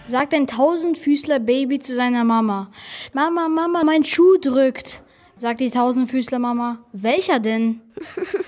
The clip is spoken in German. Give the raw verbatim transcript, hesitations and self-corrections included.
Sagt ein Tausendfüßler-Baby zu seiner Mama. Mama, Mama, mein Schuh drückt. Sagt die Tausendfüßler-Mama. Welcher denn?